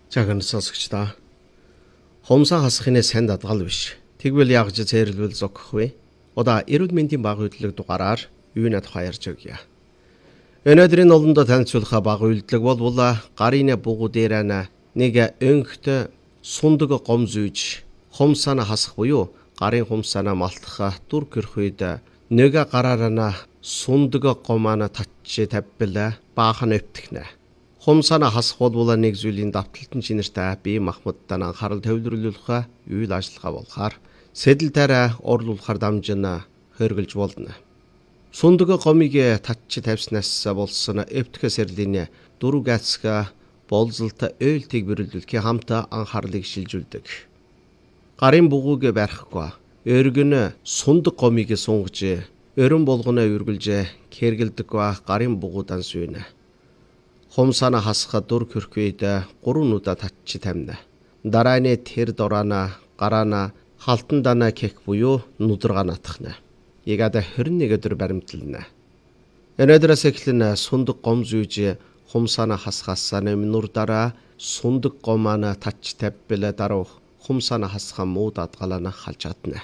Жаган сонсогчдоо. Хумсаа хасахын сайн дадгал биш. Тэгвэл яг ч зэрлвэл зогох вэ? Удаа эрүүл мэндийн баг үйлдэлэг дугаараар юунад хоёрж өгье. Өнөөдрийн олондоо танилцуулах баг үйлдэлэг бол гарын бугу дээрээ нэг өнхт сундаг гом зүйж хумсаана хасах буюу гарын хумсаана малтах дур гэрх үед нэг гараараа сундаг гомаана татчи тавбила баахан өвтгнэ. Хумсаана хасах бол нэг зүйлийн давталтын чинэртэй бие махбодтан анхаарал төвлөрүүлэх үйл ажиллагаа болохоор сэдэлтээр орлуулахар дамжина хөргөлж болно. Сундаг гомыг татчи тавьснаас болсон эвтгэ сэрлийн дөрв гацга болзолт ойлтыг бэрэлдүүлэх хамт анхаарлыг шилжүүлдэг. Гарын бугуг барихгүй өргөн сундаг гомыг сунгаж өрөн болгоно үргэлж хэргэлдэг гарын бугуудан сүйнэ. Хумсаана хасах дур гэрх үед 3 нүдэ татчи тавина. Дараа нь тэр дораана гараана халтан дана кек буюу нудрага натхна. Ягада 21 өдөр баримтлана. Өнөөдрөөс эхлэн сундаг гом зүйж хумсаана хасахаас нэмнүрдара сундаг гомаана татчи тавбила даруй хумсаана хасах муу дадгалана халж чадна.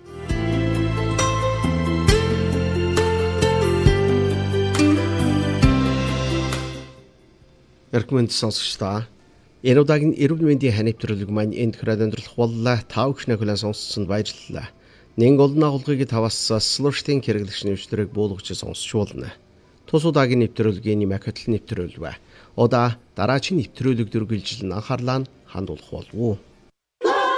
Эрхмэнд сонсогчдоо. Энэ удаагийн эрүүл мэндийн хань нэвтрүүлэг маань энд хүрээд өндөрлөх боллоо. Та бүхний хүлээн сонсцсонд баярлалаа. Нэн олон агуулгыг таваас слуштын хэрэглэгч нэвтрүүлэг буулгаж сонсч болно. Тус удаагийн нэвтрүүлгийн нэмэкэтл нэвтрүүлвэ. Удаа дараагийн нэвтрүүлэг дөрвөлжил анхаарлаа хандуулах болов уу?